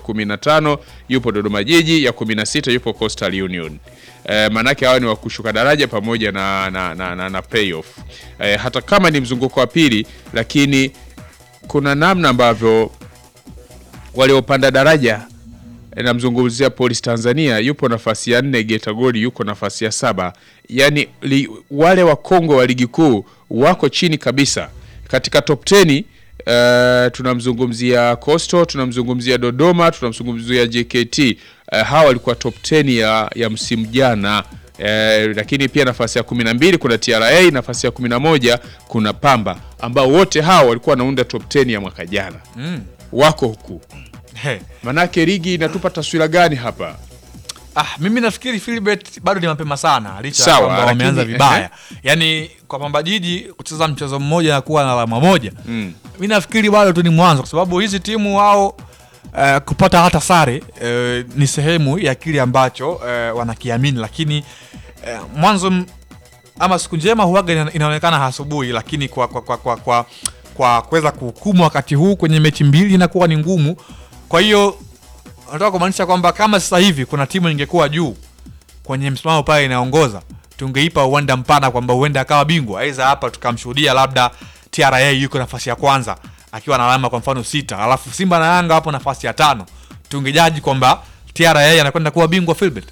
15 yupo Dodoma Jiji, ya 16 yupo Coastal Union. Manake hawa ni wa kushuka daraja pamoja na playoff. Hata kama ni mzunguko wa pili, lakini kuna namna ambavyo waliopanda daraja, namzungumzia Police Tanzania yupo nafasi ya 4, Geita Gold yuko nafasi ya 7. Yani wale wa Kongo wa ligi kuu wako chini kabisa. Katika top 10 tunamzungumzia Coastal, tunamzungumzia Dodoma, tunamzungumzia JKT. Hawa walikuwa top 10 ya msimu jana. Lakini pia nafasi ya 12 kuna TRA, nafasi ya 11 kuna Pamba, ambao wote hawa walikuwa wanaunda top 10 ya mwaka jana. Wako huku. Manake ligi inatupa taswira gani hapa? Mimi nafikiri Philbert bado ni mapema sana, licha kwamba wameanza vibaya. Yani kwa Pamba Jiji kucheza mchezo mmoja na kuwa na alama moja. Mimi nafikiri bado tu ni mwanzo, kwa sababu hizi timu wao kupata hata sare ni sehemu ya kile ambacho wanakiamini, lakini mwanzo ama siku njema huaga inaonekana asubuhi, lakini kwa kuweza kuhukumu wakati huu kwenye mechi mbili inakuwa ni ngumu. Kwa hiyo nataka kumaanisha kwamba kama sasa hivi kuna timu ingekuwa juu kwenye msimamo pale inaongoza, tungeipa uwanda mpana kwamba huenda akawa bingwa. Aidha hapa tukamshuhudia labda TRA yuko nafasi ya kwanza akiwa na alama kwa mfano 6, alafu Simba na Yanga hapo nafasi ya 5. Tungejaji kwamba TRA anakwenda kuwa bingwa Philbert.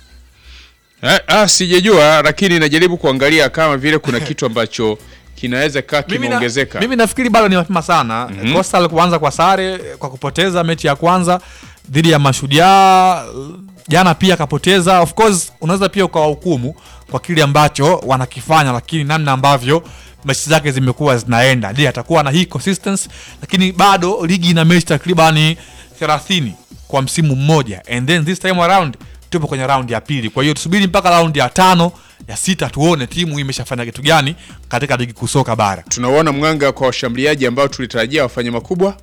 Sijajua, lakini najaribu kuangalia kama vile kuna kitu ambacho kinaweza kimeongezeka. Mimi nafikiri bado ni mapema sana. Coastal kuanza kwa sare, kwa kupoteza mechi ya kwanza dhidi ya Mashujaa jana, pia kapoteza. Of course unaweza pia ukawahukumu kwa kile ambacho wanakifanya, lakini namna ambavyo mechi zake zimekuwa zinaenda, ndiye atakuwa na hii consistency. Lakini bado ligi ina mechi takriban 30 kwa msimu mmoja, and then this time around tupo kwenye round ya pili. Kwa hiyo tusubiri mpaka round ya 5 ya 6 tuone timu imeshafanya kitu gani katika ligi kusoka bara. Tunaona mwanga kwa washambuliaji ambao tulitarajia wafanye makubwa.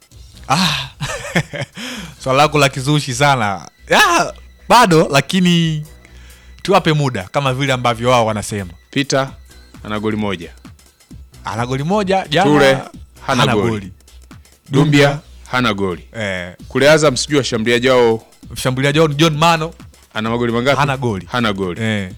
Swala lako la kizushi sana. Bado, lakini tuwape muda kama vile ambavyo wao wanasema. Peter ana goli moja. Jana Ture hana goli. Dumbia hana goli. Kule Azam sijui washambuliaji wao John Mano ana magoli mangapi? Hana goli.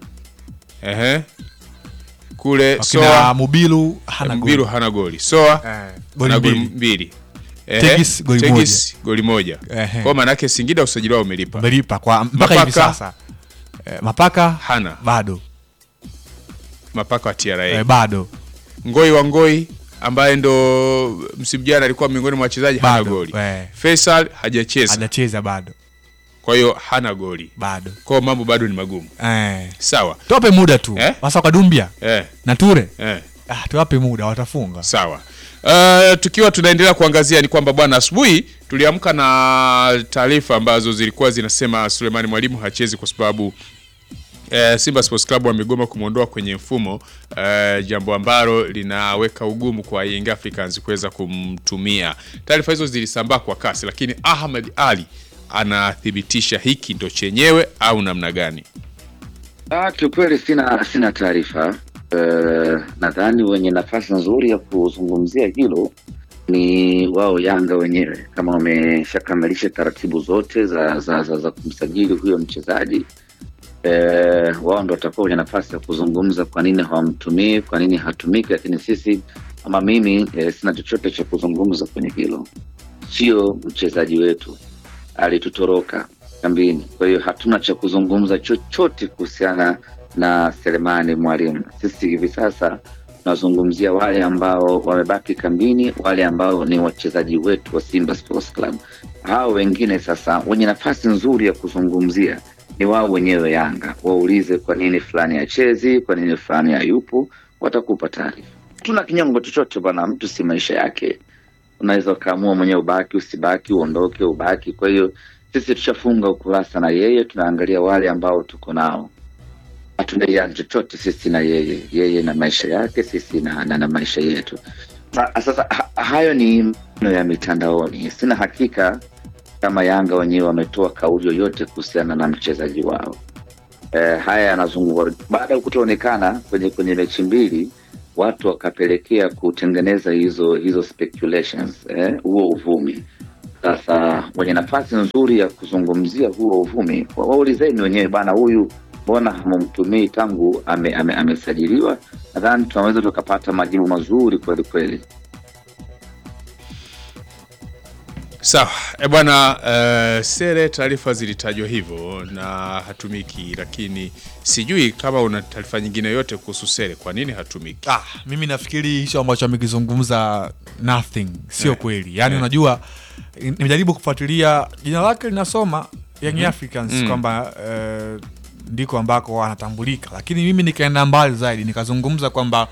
Kule Soa Mubilu hana goli. Soa goli 2. Tegis goli moja. Kwa maana yake Singida usajili wao umelipa kwa mpaka hivi sasa. Mapaka hana bado. Mapaka wa TRA bado. Ngoi ambaye ndo msimu jana alikuwa miongoni mwa wachezaji hana goli. Faisal hajacheza bado. Kwa hiyo hana goli bado. Kwa mambo bado ni magumu. Sawa. Tuwape muda tu. Sasa kwa Dumbia na Ture. Tuwape muda, watafunga. Sawa. Tukiwa tunaendelea kuangazia ni kwamba bwana, asubuhi tuliamka na taarifa ambazo zilikuwa zinasema Suleiman Mwalimu hachezi kwa sababu Simba Sports Club wamegoma kumuondoa kwenye mfumo, jambo ambalo linaweka ugumu kwa Young Africans kuweza kumtumia. Taarifa hizo zilisambaa kwa kasi, lakini Ahmed Ali anathibitisha hiki ndo chenyewe au namna gani? Kiukweli sina taarifa. Nadhani wenye nafasi nzuri ya kuzungumzia hilo ni wao Yanga wenyewe, kama wameshakamilisha taratibu zote za kumsajili huyo mchezaji. Wao ndo watakuwa wenye nafasi ya kuzungumza kwa nini hawamtumii, kwa nini hatumiki. Lakini sisi ama mimi sina chochote cha kuzungumza kwenye hilo. Sio mchezaji wetu, alitutoroka kambini. Kwa hiyo hatuna cha kuzungumza chochote kuhusiana na Suleiman Mwalimu. Sisi hivi sasa tunazungumzia wale ambao wamebaki kambini, wale ambao ni wachezaji wetu wa Simba Sports Club. Hao wengine sasa wenye nafasi nzuri ya kuzungumzia ni wao wenyewe Yanga. Waulize kwa nini fulani hachezi, kwa nini fulani hayupo, watakupa taarifa. Tuna kinyongo chochote bwana, mtu si maisha yake. Unaweza kaamua mwenyewe ubaki, usibaki, uondoke, ubaki. Kwa hiyo sisi tushafunga ukurasa na yeye, tunaangalia wale ambao tuko nao. Hatuna chochote sisi na yeye na maisha yake, sisi na maisha yetu. Sasa hayo ni ya mitandaoni. Sina hakika kama Yanga wenyewe wametoa kauli yoyote kuhusiana na mchezaji wao. Haya yanazungumzwa baada ya kutoonekana kwenye mechi mbili, watu wakapelekea kutengeneza hizo speculations, huo uvumi. Sasa wenye nafasi nzuri ya kuzungumzia huo uvumi, waulizeni wenyewe bana, huyu mbona hamumtumii tangu amesajiliwa? Nadhani tunaweza tukapata majibu mazuri kweli kweli. Sawa, bwana, Sere taarifa zilitajwa hivyo na hatumiki, lakini sijui kama una taarifa nyingine yote kuhusu Sere, kwa nini hatumiki? Mimi nafikiri hicho ambacho amekizungumza nothing sio kweli. Yaani unajua, nimejaribu kufuatilia jina lake linasoma Young Africans kwamba ndiko ambako anatambulika, lakini mimi nikaenda mbali zaidi nikazungumza kwamba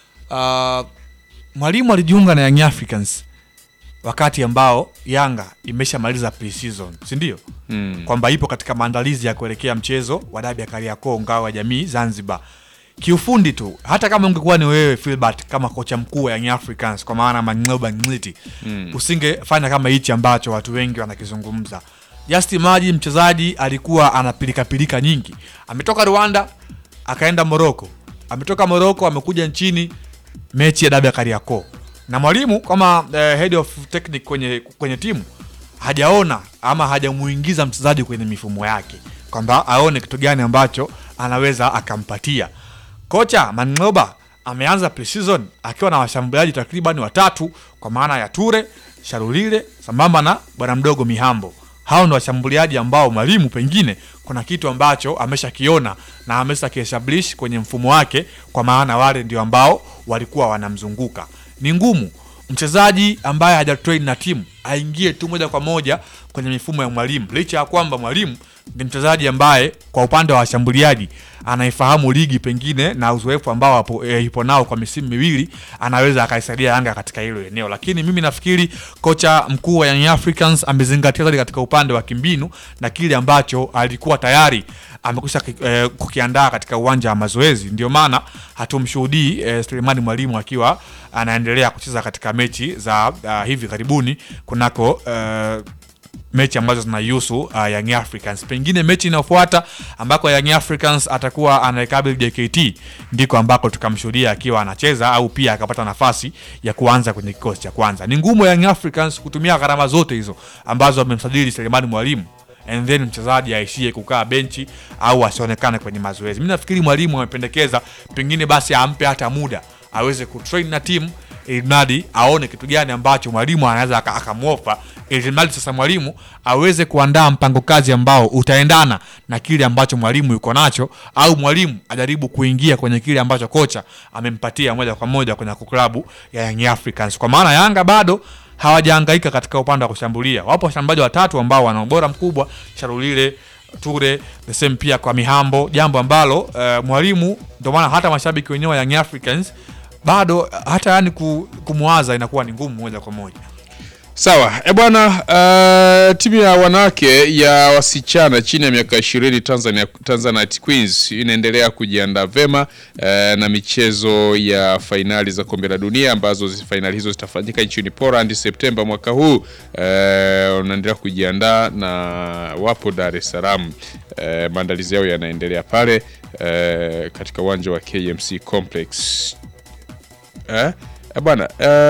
mwalimu alijiunga na Young Africans wakati ambao Yanga imeshamaliza pre-season, si ndio? Kwamba ipo katika maandalizi ya kuelekea mchezo wa dabi ya Kariakoo ngao ya jamii Zanzibar. Kiufundi tu, hata kama ungekuwa ni wewe Philbert kama kocha mkuu wa Young Africans, kwa maana Mangoba Ngiliti, usingefanya kama hichi ambacho watu wengi wanakizungumza. Just imagine mchezaji alikuwa anapilika nyingi. Ametoka Rwanda akaenda Morocco. Ametoka Morocco amekuja nchini mechi ya dabi ya Kariakoo. Na mwalimu kama head of technique kwenye timu hajaona ama hajamuingiza mchezaji kwenye mifumo yake kwamba aone kitu gani ambacho anaweza akampatia. Kocha Mangoba ameanza pre-season akiwa na washambuliaji takriban 3 kwa maana ya Ture, Sharulile sambamba na bwana mdogo Mihambo. Hao ndio washambuliaji ambao mwalimu pengine kuna kitu ambacho ameshakiona na ameshakiestablish kwenye mfumo wake, kwa maana wale ndio ambao walikuwa wanamzunguka. Ni ngumu mchezaji ambaye hajatrain na timu aingie tu moja kwa moja kwenye mifumo ya mwalimu, licha ya kwamba mwalimu ni mchezaji ambaye kwa upande wa washambuliaji anaifahamu ligi pengine na uzoefu ambao ipo nao kwa misimu miwili, anaweza akaisaidia Yanga katika hilo eneo. Lakini mimi nafikiri kocha mkuu wa Young Africans amezingatia zaidi katika upande wa kimbinu na kile ambacho alikuwa tayari amekwisha kukiandaa katika uwanja wa mazoezi. Ndio maana hatumshuhudii Suleiman Mwalimu akiwa anaendelea kucheza katika mechi za hivi karibuni kunako mechi ambazo zinahusu Young Africans. Pengine mechi inayofuata ambako Young Africans atakuwa anaikabili JKT ndiko ambako tukamshuhudia akiwa anacheza au pia akapata nafasi ya kuanza kwenye kikosi cha kwanza. Ni ngumu Young Africans kutumia gharama zote hizo ambazo wamemsajili Suleiman Mwalimu and then mchezaji aishie kukaa benchi au asionekane kwenye mazoezi. Mimi nafikiri mwalimu amependekeza pengine basi ampe hata muda aweze kutrain na timu ili aone kitu gani ambacho mwalimu anaweza akamuofa, ili sasa mwalimu aweze kuandaa mpango kazi ambao utaendana na kile ambacho mwalimu yuko nacho, au mwalimu ajaribu kuingia kwenye kile ambacho kocha amempatia moja kwa moja kwenye klabu ya Young Africans. Kwa maana Yanga bado hawajahangaika katika upande wa kushambulia. Wapo washambuliaji 3 ambao wana ubora mkubwa, Sharulile, Ture, the same pia kwa Mihambo, jambo ambalo mwalimu, ndio maana hata mashabiki wenyewe wa Young Africans bado hata yani kumwaza inakuwa ni ngumu moja kwa moja. Sawa, bwana, timu ya wanawake ya wasichana chini ya miaka 20 Tanzanite Queens inaendelea kujiandaa vema na michezo ya fainali za kombe la dunia ambazo fainali hizo zitafanyika nchini Poland Septemba mwaka huu. Wanaendelea kujiandaa na wapo Dar es Salaam. Maandalizi yao yanaendelea pale katika uwanja wa KMC Complex. Bwana,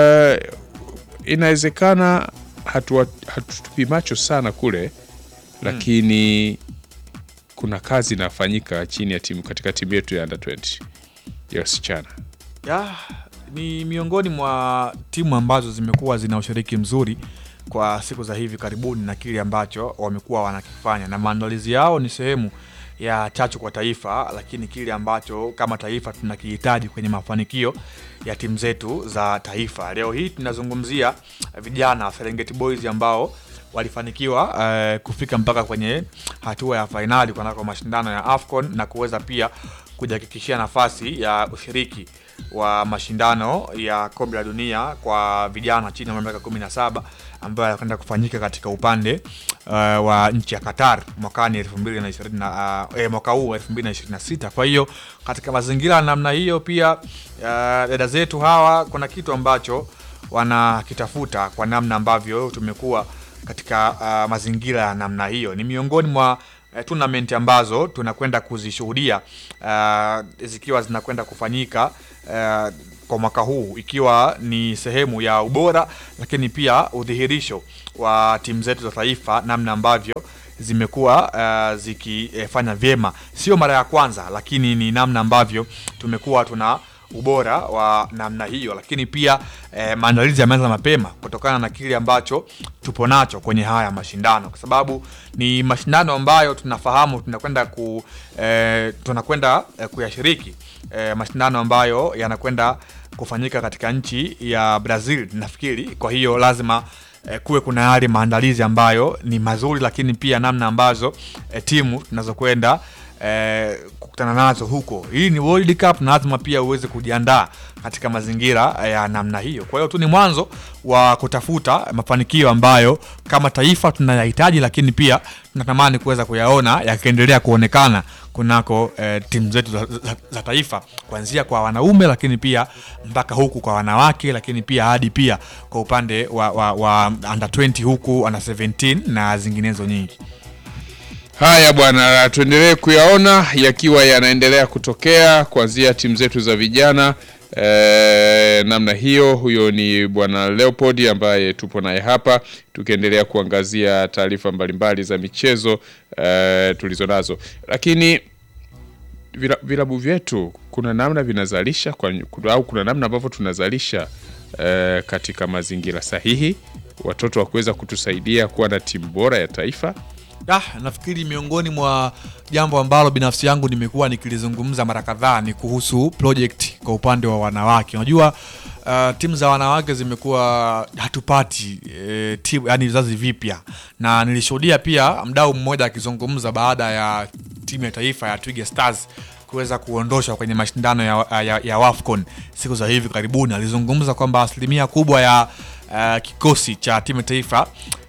inawezekana hatutupi macho sana kule, lakini kuna kazi inafanyika chini ya timu, katika timu yetu ya under 20 ya wasichana. Ni miongoni mwa timu ambazo zimekuwa zina ushiriki mzuri kwa siku za hivi karibuni na kile ambacho wamekuwa wanakifanya, na maandalizi yao ni sehemu ya chachu kwa taifa, lakini kile ambacho kama taifa tunakihitaji kwenye mafanikio ya timu zetu za taifa. Leo hii tunazungumzia vijana Serengeti Boys ambao walifanikiwa kufika mpaka kwenye hatua ya finali kwa mashindano ya AFCON na kuweza pia kujihakikishia nafasi ya ushiriki wa mashindano ya kombe la dunia kwa vijana chini ya miaka 17 ambayo yanakwenda kufanyika katika upande wa nchi ya Qatar mwakani 2020 mwaka huu 2026. Kwa hiyo katika mazingira namna hiyo pia dada zetu hawa kuna kitu ambacho wanakitafuta kwa namna ambavyo tumekuwa katika mazingira ya namna hiyo. Ni miongoni mwa tournament ambazo tunakwenda kuzishuhudia zikiwa zinakwenda kufanyika kwa mwaka huu, ikiwa ni sehemu ya ubora lakini pia udhihirisho wa timu zetu za taifa, namna ambavyo zimekuwa zikifanya vyema. Sio mara ya kwanza, lakini ni namna ambavyo tumekuwa tuna ubora wa namna hiyo, lakini pia maandalizi yameanza mapema kutokana na kile ambacho tupo nacho kwenye haya mashindano, kwa sababu ni mashindano ambayo tunafahamu tunakwenda kuyashiriki, mashindano ambayo yanakwenda kufanyika katika nchi ya Brazil nafikiri. Kwa hiyo lazima kuwe kuna yale maandalizi ambayo ni mazuri, lakini pia namna ambazo timu tunazokwenda kukutana nazo huko. Hii ni World Cup na lazima pia uweze kujiandaa katika mazingira ya namna hiyo. Kwa hiyo tu ni mwanzo wa kutafuta mafanikio ambayo kama taifa tunayahitaji, lakini pia tunatamani kuweza kuyaona yakiendelea kuonekana kunako timu zetu za taifa, kuanzia kwa wanaume lakini pia mpaka huku kwa wanawake, lakini pia hadi pia kwa upande wa under 20 huku, under 17 na zinginezo nyingi. Haya bwana, tuendelee kuyaona yakiwa yanaendelea kutokea kuanzia timu zetu za vijana namna hiyo. Huyo ni bwana Leopold ambaye tupo naye hapa tukiendelea kuangazia taarifa mbalimbali za michezo tulizonazo. Lakini vilabu vyetu kuna namna vinazalisha au kuna namna ambavyo tunazalisha katika mazingira sahihi watoto wa kuweza kutusaidia kuwa na timu bora ya taifa. Nafikiri miongoni mwa jambo ambalo binafsi yangu nimekuwa nikilizungumza mara kadhaa ni kuhusu project kwa upande wa wanawake. Unajua timu za wanawake zimekuwa hatupati timu, yani vizazi vipya, na nilishuhudia pia mdau mmoja akizungumza baada ya timu ya taifa ya Twiga Stars kuweza kuondoshwa kwenye mashindano ya WAFCON siku za hivi karibuni. Alizungumza kwamba asilimia kubwa ya kikosi cha timu ya taifa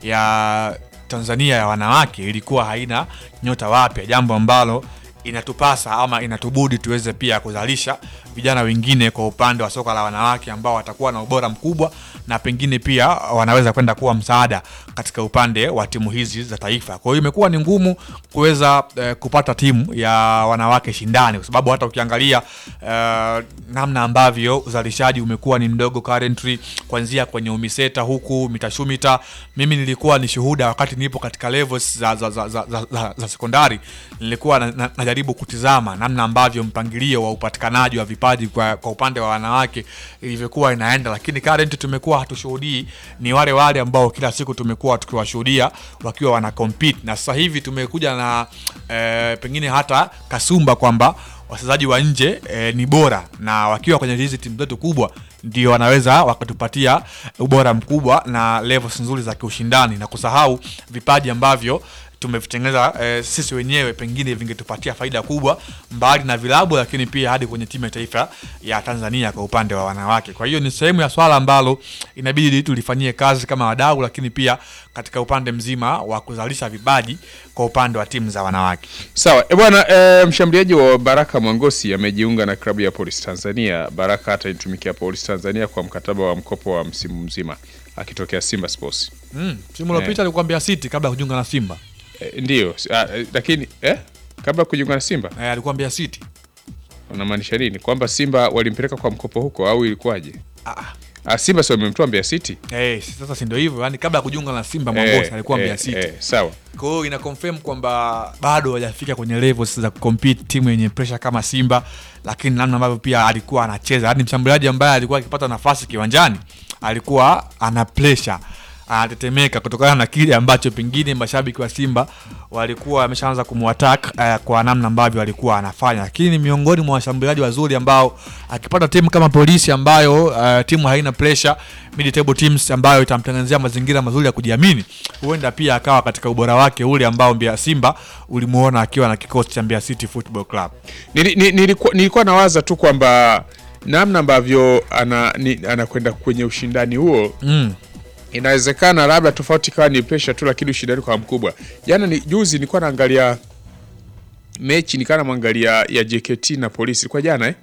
ya Tanzania ya wanawake ilikuwa haina nyota wapya, jambo ambalo inatupasa ama inatubudi tuweze pia kuzalisha vijana wengine kwa upande wa soka la wanawake ambao watakuwa na ubora mkubwa na pengine pia wanaweza kwenda kuwa msaada katika upande wa timu hizi za taifa. Kwa hiyo imekuwa ni ngumu kuweza kupata timu ya wanawake shindani, kwa sababu hata ukiangalia namna ambavyo uzalishaji umekuwa ni mdogo currently, kuanzia kwenye umiseta huku mitashumita. Mimi nilikuwa ni shuhuda wakati nipo katika levels za sekondari, nilikuwa najaribu kutizama namna ambavyo mpangilio wa upatikanaji wa vipaji kwa upande wa wanawake ilivyokuwa inaenda, lakini currently tumekuwa hatushuhudii ni wale ambao kila siku tumekuwa tukiwashuhudia wakiwa wana compete. Na sasa hivi tumekuja na pengine hata kasumba kwamba wachezaji wa nje ni bora, na wakiwa kwenye hizi timu zetu kubwa ndio wanaweza wakatupatia ubora mkubwa na levels nzuri za kiushindani, na kusahau vipaji ambavyo tumevitengeneza sisi wenyewe, pengine vingetupatia faida kubwa mbali na vilabu, lakini pia hadi kwenye timu ya taifa ya Tanzania kwa upande wa wanawake. Kwa hiyo ni sehemu ya swala ambalo inabidi tulifanyie kazi kama wadau, lakini pia katika upande mzima wa kuzalisha vipaji kwa upande wa timu za wanawake. Sawa. Bwana mshambuliaji wa Baraka Mwangosi amejiunga na klabu ya Police Tanzania. Baraka ataitumikia Police Tanzania kwa mkataba wa mkopo wa msimu mzima akitokea Simba Sports. Simu iliyopita alikwambia City kabla kujiunga na Simba. Ndio, lakini kabla kujiunga na Simba alikwambia City. Unamaanisha nini? Kwamba Simba walimpeleka kwa mkopo huko au ilikuwaje? Simba sio wamemtoa Mbeya City. Sasa si ndio hivyo, yani kabla kujiunga na Simba Mwangosi alikuwa Mbeya City. Sawa. Kwa hiyo ina confirm kwamba bado hajafika kwenye levels za compete timu yenye pressure kama Simba, lakini namna ambavyo pia alikuwa anacheza, yani mshambuliaji ambaye alikuwa akipata nafasi kiwanjani alikuwa ana pressure, anatetemeka kutokana na kile ambacho pengine mashabiki wa Simba walikuwa wameshaanza kumuattack kwa namna ambavyo alikuwa anafanya. Lakini ni miongoni mwa washambuliaji wazuri ambao akipata timu kama Polisi ambayo timu haina pressure, mid table teams ambayo itamtengenezea mazingira mazuri ya kujiamini, huenda pia akawa katika ubora wake ule ambao Mbeya Simba ulimuona akiwa na kikosi cha Mbeya City Football Club. Nilikuwa nawaza tu kwamba namna ambavyo anakwenda kwenye ushindani huo inawezekana labda tofauti kawa ni pressure tu, lakini ushindani kwa mkubwa. Juzi nilikuwa naangalia mechi, nikana mwangalia ya JKT na Polisi kwa jana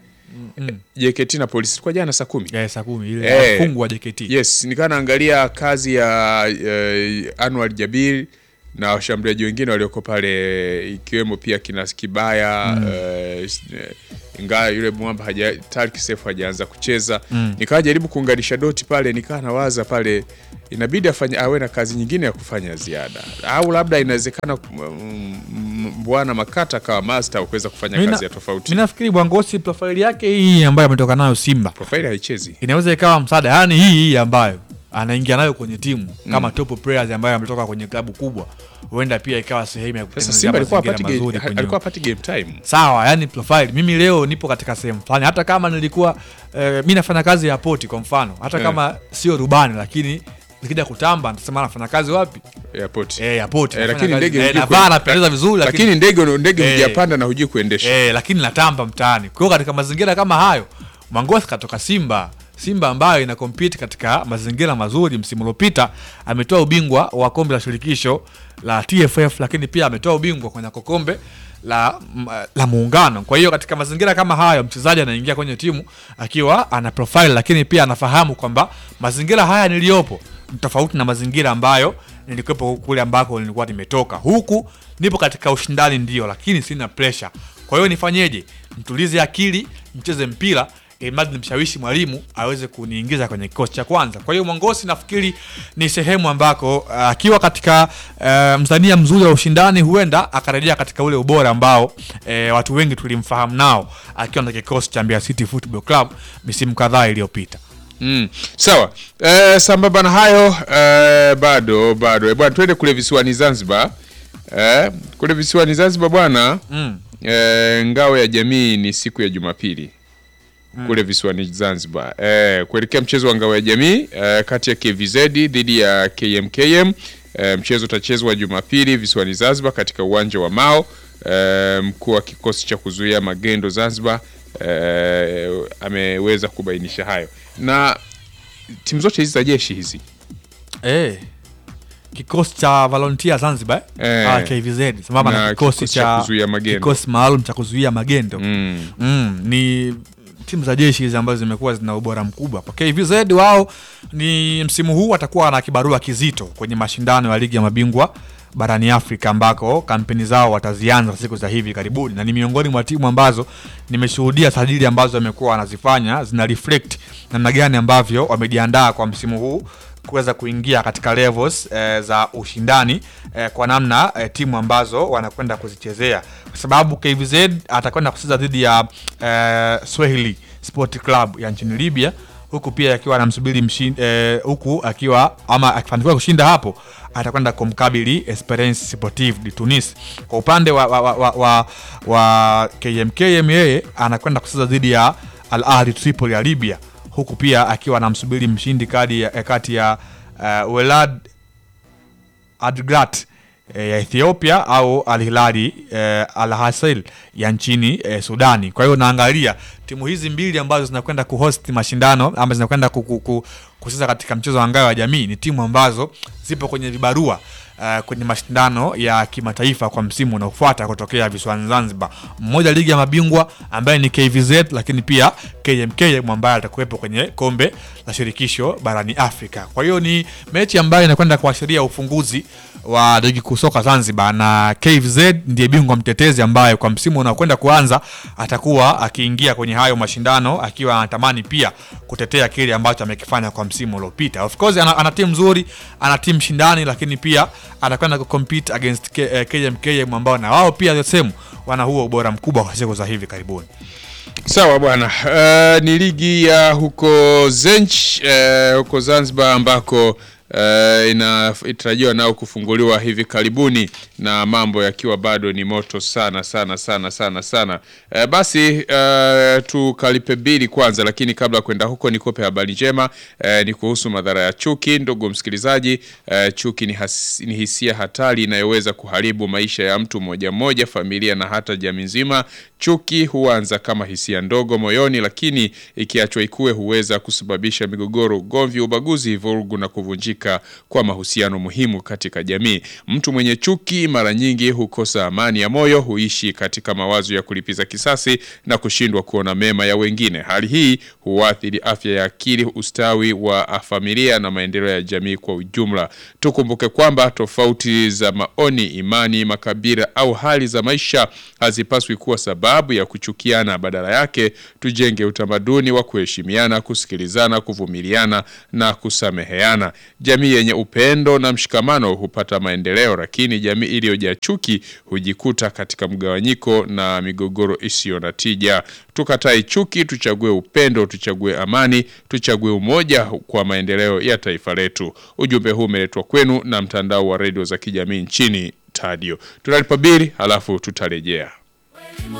JKT na Polisi kwa jana saa 10. Saa 10 ile fungwa JKT. Yes, nikana naangalia kazi ya Anwar Jabir na washambuliaji wengine walioko pale, ikiwemo pia kina Kibaya, ingawa yule mwamba Tariq Seif hajaanza kucheza. Nikajaribu kuunganisha doti pale, nikaa nawaza pale inabidi awe na kazi nyingine ya kufanya ziada, au labda inawezekana Bwana Makata kama master kuweza kufanya kazi ya tofauti. Mimi nafikiri Bwangosi profile yake hii ambayo ametoka nayo Simba, profile haichezi, inaweza ikawa msaada, yani hii ambayo anaingia nayo kwenye timu kama top players ambayo ametoka kwenye klabu kubwa, huenda pia ikawa sehemu ya kutengeneza Simba alikuwa apati game time. Sawa, yani profile mimi leo nipo katika sehemu fulani, hata kama nilikuwa mimi nafanya kazi ya poti kwa mfano, hata kama sio rubani, lakini nikija kutamba nitasema nafanya kazi wapi? Airport. Airport. Lakini ndege napendeza vizuri, lakini ndege hujapanda na hujui kuendesha. Lakini natamba mtaani. Kwa hiyo katika mazingira kama hayo, Mwangosi katoka Simba ambayo ina compete katika mazingira mazuri. Msimu uliopita ametoa ubingwa wa kombe la shirikisho la TFF, lakini pia ametoa ubingwa kwenye kombe la muungano. Kwa hiyo katika mazingira kama hayo, mchezaji anaingia kwenye timu akiwa ana profile, lakini pia anafahamu kwamba mazingira haya niliyopo ni tofauti na mazingira ambayo nilikuwepo kule ambako nilikuwa nimetoka. Huku nipo katika ushindani ndio, lakini sina pressure. Kwa hiyo nifanyeje? Mtulize akili, mcheze mpira, imagine mshawishi mwalimu aweze kuniingiza kwenye kikosi cha kwanza. Kwa hiyo Mwangosi nafikiri ni sehemu ambako akiwa katika mzania mzuri wa ushindani, huenda akarejea katika ule ubora ambao watu wengi tulimfahamu nao akiwa na kikosi cha Mbeya City Football Club misimu kadhaa iliyopita. Sawa. Sambamba na hayo, bado bwana, twende kule visiwani Zanzibar. Kule visiwani Zanzibar bwana, ngao ya jamii ni siku ya Jumapili. Kule visiwani Zanzibar. Kuelekea mchezo wa ngao ya jamii kati ya KVZ dhidi ya KMKM. Mchezo utachezwa Jumapili visiwani Zanzibar katika uwanja wa Mao. Mkuu wa kikosi cha kuzuia magendo Zanzibar ameweza kubainisha hayo. Na timu zote hizi za jeshi hizi kikosi cha volunteer Zanzibar KVZ sababu na kikosi cha kuzuia magendo, kikosi maalum cha kuzuia magendo ni timu za jeshi hizi ambazo zimekuwa zina ubora mkubwa. Kwa KVZ wao ni msimu huu watakuwa na kibarua kizito kwenye mashindano ya ligi ya mabingwa barani Afrika ambako kampeni zao watazianza siku za hivi karibuni, na ni miongoni mwa timu ambazo nimeshuhudia sajili ambazo wamekuwa wanazifanya zina reflect namna gani ambavyo wamejiandaa kwa msimu huu kuweza kuingia katika levels za ushindani kwa namna timu ambazo wanakwenda kuzichezea, kwa sababu KVZ atakwenda kucheza dhidi ya Swahili Sport Club ya nchini Libya, huku pia akiwa anamsubiri huku akiwa ama akifanikiwa kushinda hapo atakwenda kumkabili Esperance Sportive de Tunis. Kwa upande wa KMKM yeye anakwenda kucheza dhidi ya Al Ahly Tripoli ya Libya, huku pia akiwa anamsubiri mshindi kati ya Welad Adgrat ya Ethiopia au Al Hilali Al Hasil ya nchini Sudani. Kwa hiyo naangalia timu hizi mbili ambazo zinakwenda kuhost mashindano ama zinakwenda kucheza katika mchezo wa ngao ya jamii ni timu ambazo zipo kwenye vibarua kwenye mashindano ya kimataifa kwa msimu unaofuata kutokea visiwani Zanzibar. Mmoja ligi ya mabingwa ambaye ni KVZ, lakini pia KMKM ambaye atakuwepo kwenye kombe la shirikisho barani Afrika. Kwa hiyo ni mechi ambayo inakwenda kuashiria ufunguzi wa ligi kuu soka Zanzibar, na KVZ ndiye bingwa mtetezi ambaye kwa msimu unaokwenda kuanza atakuwa akiingia kwenye hayo mashindano akiwa anatamani pia kutetea kile ambacho amekifanya kwa msimu uliopita. Of course ana timu nzuri, ana timu shindani, lakini pia anakwenda kucompete against KMKM ambao na wao pia the same wana huo ubora mkubwa kwa siku za hivi karibuni. Sawa bwana, ni ligi ya huko Zench huko Zanzibar ambako inatarajiwa nao kufunguliwa hivi karibuni na mambo yakiwa bado ni moto sana. Basi tukalipe bili kwanza, lakini kabla kwenda huko nikope habari njema. Ni kuhusu madhara ya chuki. Ndugu msikilizaji, chuki ni hisia hatari inayoweza kuharibu maisha ya mtu mmoja, familia na hata jamii nzima. Chuki huanza kama hisia ndogo moyoni, lakini ikiachwa ikue huweza kusababisha migogoro, ugomvi, ubaguzi, vurugu na kuvunjika kuharibika kwa mahusiano muhimu katika jamii. Mtu mwenye chuki mara nyingi hukosa amani ya moyo, huishi katika mawazo ya kulipiza kisasi na kushindwa kuona mema ya wengine. Hali hii huathiri afya ya akili, ustawi wa familia na maendeleo ya jamii kwa ujumla. Tukumbuke kwamba tofauti za maoni, imani, makabila au hali za maisha hazipaswi kuwa sababu ya kuchukiana. Badala yake tujenge utamaduni wa kuheshimiana, kusikilizana, kuvumiliana na kusameheana. Jamii yenye upendo na mshikamano hupata maendeleo, lakini jamii iliyojaa chuki hujikuta katika mgawanyiko na migogoro isiyo na tija. Tukatai chuki, tuchague upendo, tuchague amani, tuchague umoja kwa maendeleo ya taifa letu. Ujumbe huu umeletwa kwenu na mtandao wa redio za kijamii nchini TADIO. Tunalipa bili halafu tutarejea.